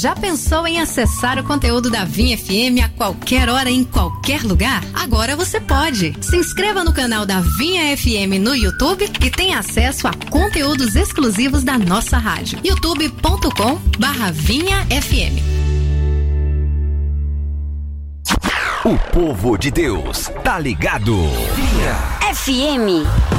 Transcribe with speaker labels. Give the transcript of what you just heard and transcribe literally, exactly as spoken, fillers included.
Speaker 1: Já pensou em acessar o conteúdo da Vinha F M a qualquer hora, em qualquer lugar? Agora você pode. Se inscreva no canal da Vinha F M no YouTube e tenha acesso a conteúdos exclusivos da nossa rádio. youtube ponto com barra Vinha F M.
Speaker 2: O povo de Deus tá ligado. Vinha
Speaker 3: F M.